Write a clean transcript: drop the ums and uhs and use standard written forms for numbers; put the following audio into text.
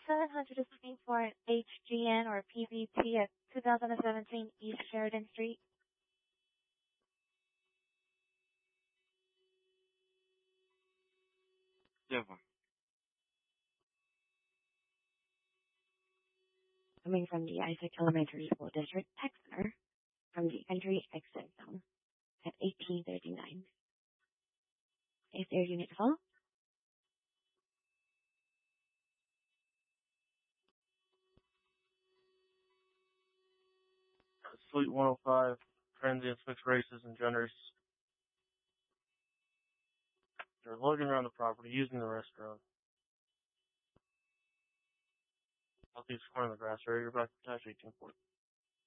700 is looking for an HGN or PVT at 2017 East Sheridan Street. Devon. Coming from the Isaac Elementary School District Tech Center from the entry exit zone at 1839. Is there unit full? Suite 105, transients, mixed races, and genders. They're loading around the property, using the restaurant. Southeast corner of the grass area, you're back to 1840.